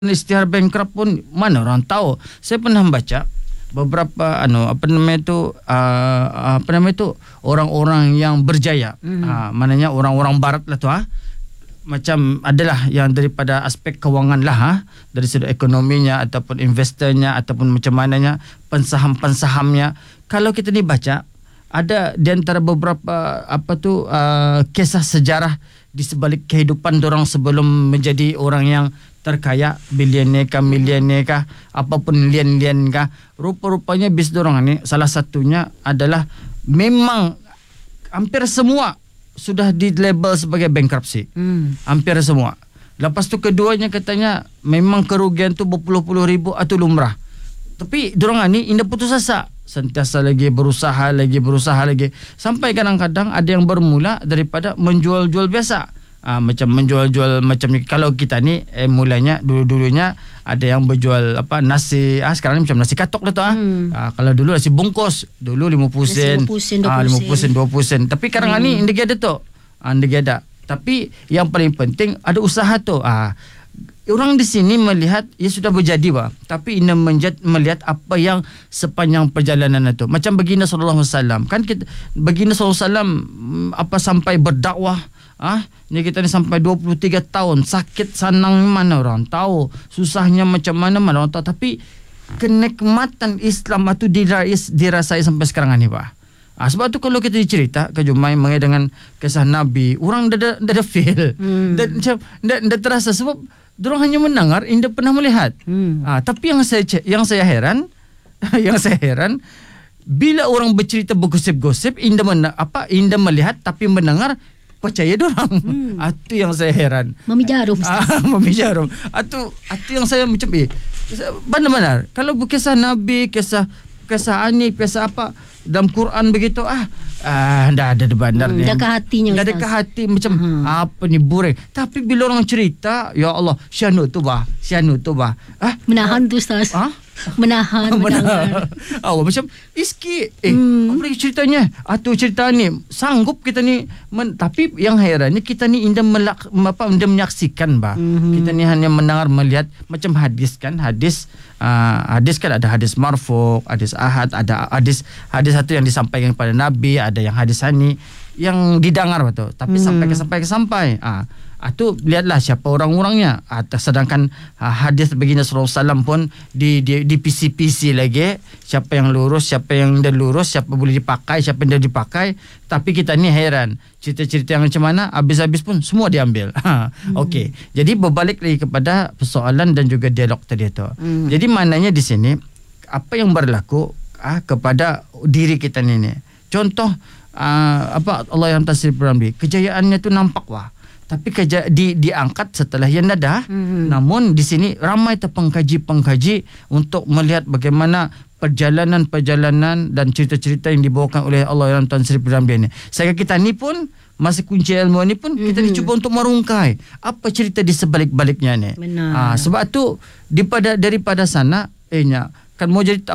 istighar bankrupt pun mana orang tahu. Saya pernah baca beberapa orang-orang yang berjaya. Maknanya orang-orang barat lah tu macam adalah yang daripada aspek kewangan lah dari sudut ekonominya ataupun investornya ataupun macam mananya pensaham-pensahamnya. Kalau kita ni baca ada di antara beberapa kisah sejarah di sebalik kehidupan dorang sebelum menjadi orang yang terkaya, bilioner kah, milioner kah, apapun lian-lian kah, rupa-rupanya bis dorang ni salah satunya adalah memang hampir semua sudah di label sebagai bankruptcy. Hampir semua. Lepas tu keduanya katanya memang kerugian tu berpuluh-puluh ribu atau lumrah. Tapi dorang ni indah putus asa, sentiasa lagi berusaha lagi sampai kadang-kadang ada yang bermula daripada menjual-jual biasa. Macam menjual-jual macam ni. Kalau kita ni mulanya dulu-dulunya ada yang berjual nasi, sekarang ni macam nasi katok lah tu. Kalau dulu nasi bungkus dulu 50 sen, 50 sen 20 sen. Tapi sekarang ni indah ada tu. Indah ada. Tapi yang paling penting ada usaha tu. Orang di sini melihat ia sudah berjadi tapi ini melihat apa yang sepanjang perjalanan itu. Macam baginda sallallahu alaihi wasallam. Kan kita baginda sallallahu alaihi wasallam sampai berdakwah ni kita ni sampai 23 tahun, sakit sanang mana orang tahu, susahnya macam mana orang tahu, tapi kenikmatan Islam itu dirasai sampai sekarang ni sebab tu kalau kita cerita ke Jumai mengenai dengan kisah Nabi, orang dah feel dah terasa sebab dorang hanya mendengar, indah pernah melihat. Tapi yang saya heran bila orang bercerita bergosip-gosip, indah melihat tapi mendengar percaya dorang. Itu yang saya heran. Mami Jarum. Mami Jarum. Itu yang saya macam benar-benar. Kalau kisah Nabi, kisah Ani, kisah apa dalam Quran begitu dah ada di bandarnya. Dah ke hatinya. Dah ada ke hati macam apa ni buring. Tapi bila orang cerita, ya Allah, syanu tu menahan tu Ustaz. Menahan. Macam iski apa lagi ceritanya? Tu cerita ni sanggup kita ni tapi yang herannya kita ni indah menyaksikan kita ni hanya mendengar melihat macam hadis kan ada hadis marfu', hadis ahad, ada hadis satu yang disampaikan kepada Nabi, ada yang hadis hani yang didengar tapi sampai tu lihatlah siapa orang-orangnya. Sedangkan hadis baginda sallallahu alaihi wasallam pun di PC lagi, siapa yang lurus, siapa yang dah lurus, siapa boleh dipakai, siapa yang dah dipakai. Tapi kita ni heran, cerita-cerita yang macam mana habis-habis pun semua diambil. Okey. Jadi berbalik lagi kepada persoalan dan juga dialog tadi tu. Jadi maknanya di sini apa yang berlaku kepada diri kita ni. Contoh Allah yang tasrif beramri, kejayaannya tu nampak tapi diangkat setelah yang ada. Namun di sini ramai pengkaji untuk melihat bagaimana perjalanan dan cerita-cerita yang dibawakan oleh Allah yang Tuan Sri Piramli ini. Saya kita ni pun masa kunci ilmu ni pun kita ni cuba untuk merungkai apa cerita di sebalik-baliknya ni. Sebab tu daripada sana kan mau jadi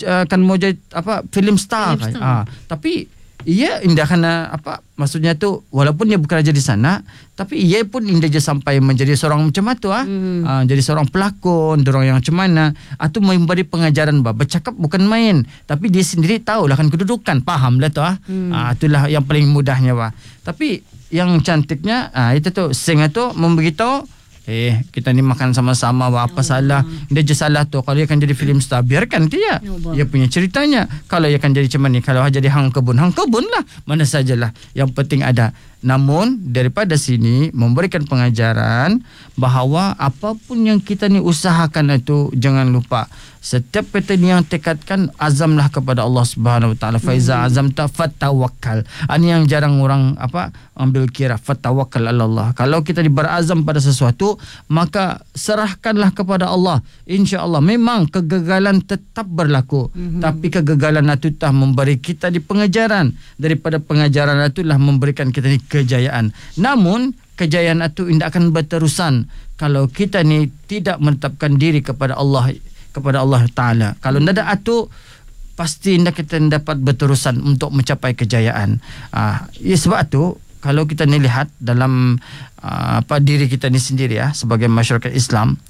film star. Tapi ia indah kerana maksudnya tu walaupun dia bukan jadi sana tapi ia pun indah je sampai menjadi seorang macam tu jadi seorang pelakon, dorang yang macam mana tu memberi pengajaran bercakap bukan main, tapi dia sendiri tahulah kan kedudukan, fahamlah tu itulah yang paling mudahnya tapi yang cantiknya itu tu sing tu memberitahu kita ni makan sama-sama apa salah. Dia je salah tu. Kalau dia akan jadi film star, biarkan dia. Dia punya ceritanya. Kalau dia akan jadi macam ni, kalau jadi hang kebun lah. Mana sajalah. Yang penting ada. Namun daripada sini memberikan pengajaran bahawa apapun yang kita ni usahakan itu jangan lupa setiap kita ni yang tekadkan azamlah kepada Allah Subhanahu Wa Taala. Faiza azamta fatawakkal. Ini yang jarang orang ambil kira, fatawakkal ala Allah. Kalau kita berazam pada sesuatu maka serahkanlah kepada Allah. Insya-Allah memang kegagalan tetap berlaku, tapi kegagalan itu telah memberi kita di pengajaran. Daripada pengajaran itulah memberikan kita ni kejayaan. Namun kejayaan itu tidak akan berterusan kalau kita ni tidak menetapkan diri kepada Allah Ta'ala. Kalau tidak ada itu pasti tidak kita dapat berterusan untuk mencapai kejayaan. Sebab itu kalau kita ni lihat dalam diri kita ni sendiri sebagai masyarakat Islam,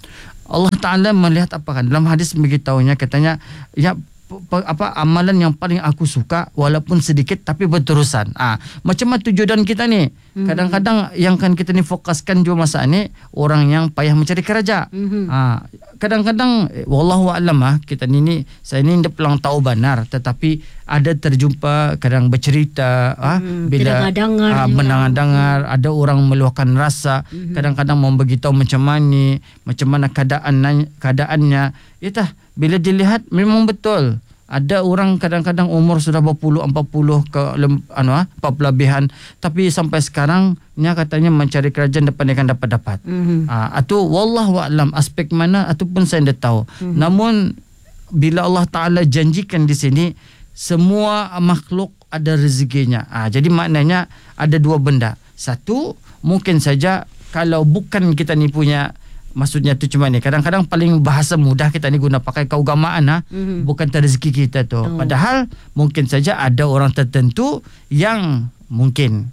Allah Ta'ala melihat apa kan? Dalam hadis beritahunya katanya, ya amalan yang paling aku suka walaupun sedikit tapi berterusan. Macam mana tujuan kita ni? Kadang-kadang yang kan kita ni fokuskan juga masa ni orang yang payah mencari kerja. Kadang-kadang wallahu a'lam kita ni saya ni ndak pelang tahu benar, tetapi ada terjumpa kadang bercerita bila mendengar ada orang meluahkan rasa, kadang-kadang mau beritahu macam mana keadaannya. Itah bila dilihat memang betul. Ada orang kadang-kadang umur sudah berpuluh 40 ke 40 lebihan, tapi sampai sekarang nya katanya mencari kerajaan depan akan dapat. Atau wallahu a'lam aspek mana ataupun saya tidak tahu. Namun bila Allah Taala janjikan di sini semua makhluk ada rezekinya. Jadi maknanya ada dua benda. Satu, mungkin saja kalau bukan kita ni punya, maksudnya tu cuma ni, kadang-kadang paling bahasa mudah kita ni guna pakai keagamaan bukan rezeki kita tu. Padahal mungkin saja ada orang tertentu yang mungkin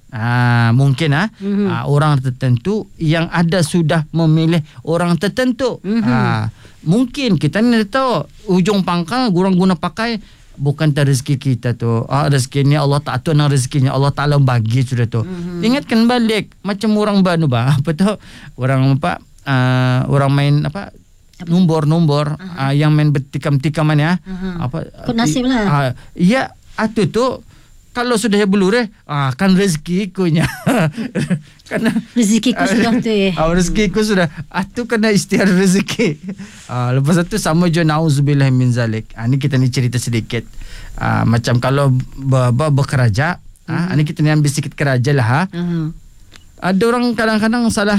orang tertentu yang ada sudah memilih orang tertentu. Mungkin kita ni tahu ujung pangkal orang guna pakai bukan rezeki kita tu. Rezeki ni Allah tak atur nang rezekinya Allah Taala bagi sudah tu. Ingatkan balik macam orang banu apa tu, orang orang main nombor yang main bertikam-tikaman kod nasib lah. Ya, atu tu kalau sudah belure kan rezekiku nya. Karena rezekiku sudah tu rezekiku sudah atu kena istiar rezeki. Lepas itu sama je nauzubillah min zalik. Ni kita ni cerita sedikit. Macam kalau bekerja, ni kita ni ambil sedikit kerja lah. Ada orang kadang-kadang salah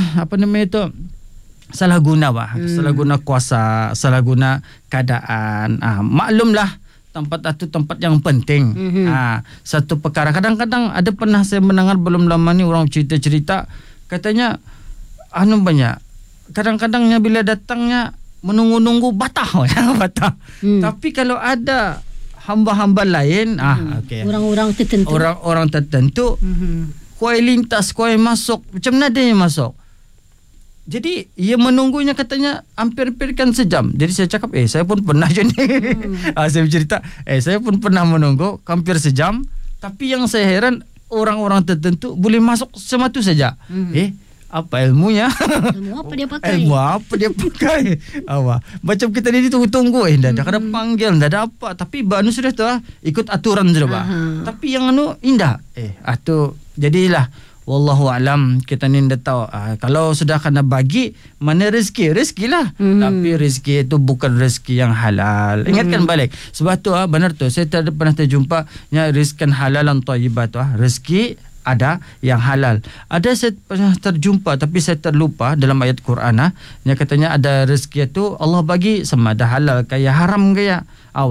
salah guna salah guna kuasa, salah guna keadaan. Maklumlah tempat itu tempat yang penting. Satu perkara kadang-kadang ada pernah saya mendengar belum lama ni orang cerita-cerita katanya banyak kadang-kadangnya bila datangnya menunggu-nunggu batah. Tapi kalau ada hamba-hamba lain orang tertentu kuai lintas, kuai masuk, macam mana dia masuk. Jadi ia menunggunya katanya hampir-hampirkan sejam. Jadi saya cakap saya pun pernah je ni. Saya bercerita saya pun pernah menunggu hampir sejam. Tapi yang saya heran orang-orang tertentu boleh masuk sematu saja. Apa ilmunya? Ilmu apa dia pakai? Macam kita ni tunggu dah ada panggil, dah ada apa. Tapi banu sudah tu ikut aturan sudah Tapi yang indah. Atu jadilah wallahu alam kita ni dah tahu kalau sudah kena bagi mana rezeki lah. Tapi rezeki itu bukan rezeki yang halal. Ingatkan balik sebab tu benar tu saya pernah terjumpa rizkan halalan thayyibat rezeki ada yang halal. Ada saya pernah terjumpa tapi saya terlupa dalam ayat Quran yang katanya ada rezeki itu Allah bagi sama ada halal kaya haram kaya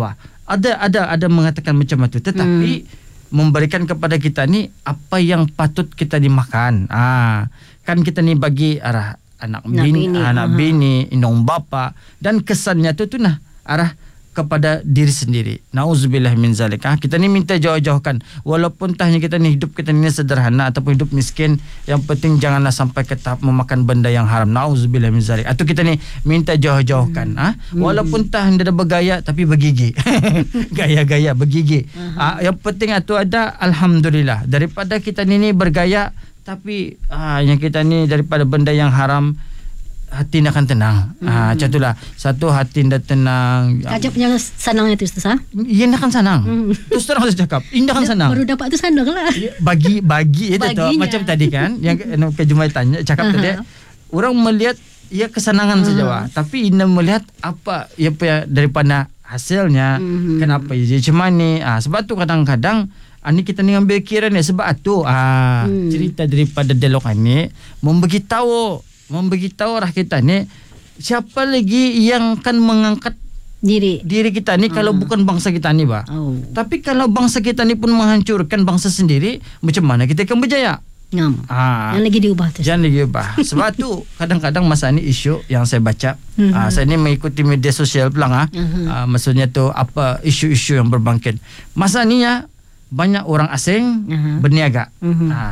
ada mengatakan macam itu, tetapi memberikan kepada kita ni apa yang patut kita dimakan. Kan kita ni bagi arah anak bini, indong bapa, dan kesannya tu arah kepada diri sendiri. Nauzubillah min zalik. Kita ni minta jauh-jauhkan walaupun tahnya kita ni hidup kita ni sederhana ataupun hidup miskin, yang penting janganlah sampai ke tahap memakan benda yang haram. Nauzubillah min zalik. Atau kita ni minta jauh-jauhkan walaupun tah hendak bergaya tapi bergigi. Gaya-gaya bergigi. Yang penting itu ada alhamdulillah daripada kita ni bergaya tapi yang kita ni daripada benda yang haram, hati nak akan tenang. Macam itulah. Satu hati dah tenang. Kajap punya sanangnya tu Ustaz. Ia nak akan sanang. Terus terang saya cakap, indah kan sanang. Baru dapat tu sanang lah. Bagi itu tu macam tadi kan yang ke Jumaat tanya cakap tadi. Orang melihat ia kesenangan saja tapi ina melihat apa ia daripada hasilnya. Kenapa ia macam ni? Sebab tu kadang-kadang ni kita ni ambil kira ni sebab tu cerita daripada dialog ni memberitahu orang kita ni siapa lagi yang akan mengangkat diri kita ni kalau bukan bangsa kita ni Tapi kalau bangsa kita ni pun menghancurkan bangsa sendiri, macam mana kita akan berjaya? Yang lagi diubah tu. Jangan lagi ubah. Sebab tu kadang-kadang masa ni isu yang saya baca, saya ni mengikuti media sosial pelang maksudnya tu apa isu-isu yang berbangkit. Masa ni banyak orang asing berniaga.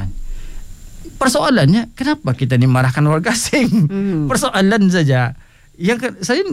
Persoalannya kenapa kita ni marahkan warga asing? Persoalan saja. Yang saya